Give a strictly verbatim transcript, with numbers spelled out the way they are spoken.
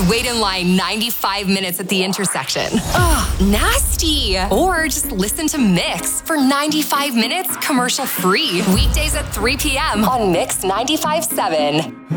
wait in line ninety-five minutes at the intersection. Ugh, nasty. Or just listen to Mix for ninety-five minutes commercial free. Weekdays at three p.m. on Mix ninety-five point seven.